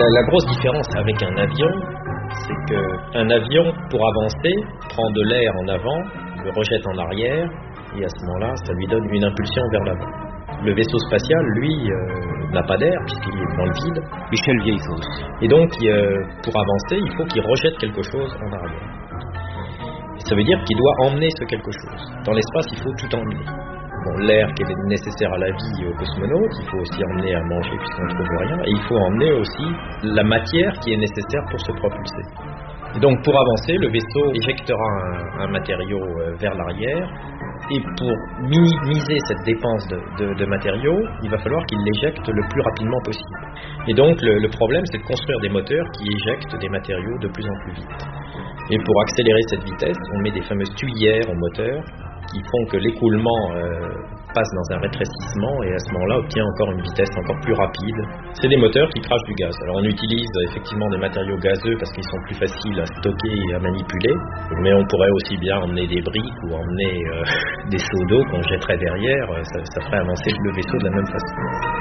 La grosse différence avec un avion, c'est qu'un avion, pour avancer, prend de l'air en avant, le rejette en arrière, et à ce moment-là, ça lui donne une impulsion vers l'avant. Le vaisseau spatial, lui, n'a pas d'air, puisqu'il est dans le vide. Michel Vieillefosse. Et donc, pour avancer, il faut qu'il rejette quelque chose en arrière. Et ça veut dire qu'il doit emmener ce quelque chose. Dans l'espace, il faut tout emmener. Bon, l'air qui est nécessaire à la vie aux cosmonautes, il faut aussi emmener à manger puisqu'on ne trouve rien, et il faut emmener aussi la matière qui est nécessaire pour se propulser. Et donc pour avancer, le vaisseau éjectera un matériau vers l'arrière, et pour minimiser cette dépense de matériaux, il va falloir qu'il l'éjecte le plus rapidement possible. Et donc le problème, c'est de construire des moteurs qui éjectent des matériaux de plus en plus vite. Et pour accélérer cette vitesse, on met des fameuses tuyères au moteur qui font que l'écoulement passe dans un rétrécissement et à ce moment-là obtient encore une vitesse encore plus rapide. C'est des moteurs qui crachent du gaz. Alors on utilise effectivement des matériaux gazeux parce qu'ils sont plus faciles à stocker et à manipuler, mais on pourrait aussi bien emmener des briques ou emmener des seaux d'eau qu'on jetterait derrière, ça ferait avancer le vaisseau de la même façon.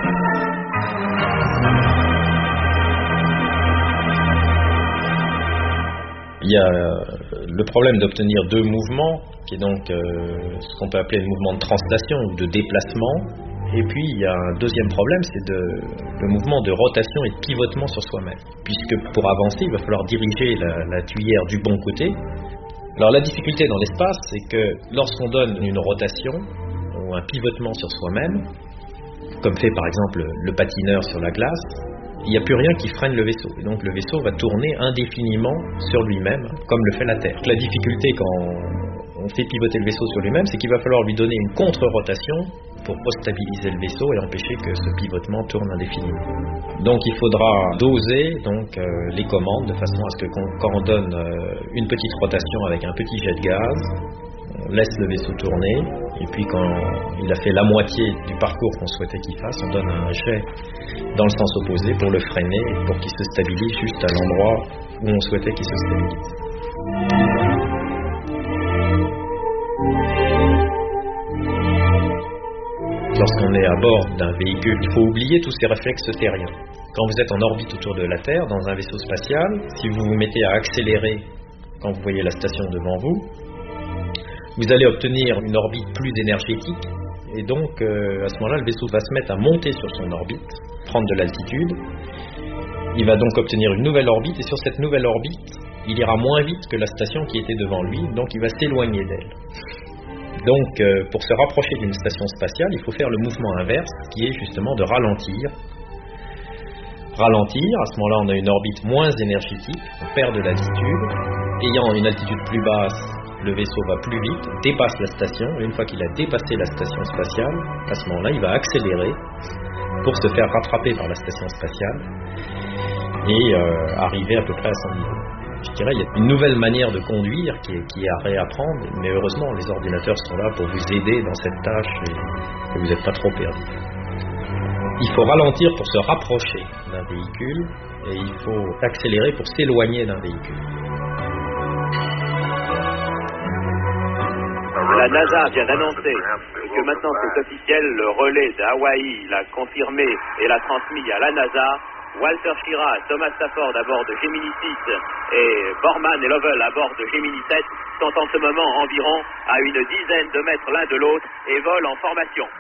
Il y a le problème d'obtenir deux mouvements, qui est donc ce qu'on peut appeler le mouvement de translation ou de déplacement. Et puis il y a un deuxième problème, c'est le mouvement de rotation et de pivotement sur soi-même. Puisque pour avancer, il va falloir diriger la tuyère du bon côté. Alors la difficulté dans l'espace, c'est que lorsqu'on donne une rotation ou un pivotement sur soi-même, comme fait par exemple le patineur sur la glace, il n'y a plus rien qui freine le vaisseau. Et donc le vaisseau va tourner indéfiniment sur lui-même, comme le fait la Terre. La difficulté quand on fait pivoter le vaisseau sur lui-même, c'est qu'il va falloir lui donner une contre-rotation pour stabiliser le vaisseau et empêcher que ce pivotement tourne indéfiniment. Donc il faudra doser les commandes de façon à ce que quand on donne une petite rotation avec un petit jet de gaz, on laisse le vaisseau tourner, et puis quand il a fait la moitié du parcours qu'on souhaitait qu'il fasse, on donne un jet dans le sens opposé pour le freiner, pour qu'il se stabilise juste à l'endroit où on souhaitait qu'il se stabilise. Lorsqu'on est à bord d'un véhicule, il faut oublier tous ces réflexes terriens. Quand vous êtes en orbite autour de la Terre, dans un vaisseau spatial, si vous vous mettez à accélérer quand vous voyez la station devant vous, vous allez obtenir une orbite plus énergétique, et donc à ce moment-là, le vaisseau va se mettre à monter sur son orbite, prendre de l'altitude. Il va donc obtenir une nouvelle orbite, et sur cette nouvelle orbite, il ira moins vite que la station qui était devant lui, donc il va s'éloigner d'elle. Donc pour se rapprocher d'une station spatiale, il faut faire le mouvement inverse, qui est justement de ralentir. Ralentir, à ce moment-là, on a une orbite moins énergétique, on perd de l'altitude. Ayant une altitude plus basse, le vaisseau va plus vite, dépasse la station, et une fois qu'il a dépassé la station spatiale, à ce moment-là, il va accélérer pour se faire rattraper par la station spatiale et arriver à peu près à son niveau. Je dirais, il y a une nouvelle manière de conduire qui est à réapprendre, mais heureusement, les ordinateurs sont là pour vous aider dans cette tâche et que vous n'êtes pas trop perdu. Il faut ralentir pour se rapprocher d'un véhicule et il faut accélérer pour s'éloigner d'un véhicule. La NASA vient d'annoncer que maintenant c'est officiel, le relais de Hawaï l'a confirmé et l'a transmis à la NASA. Walter Schirra, Thomas Stafford à bord de Gemini 6 et Borman et Lovell à bord de Gemini 7 sont en ce moment environ à une dizaine de mètres l'un de l'autre et volent en formation.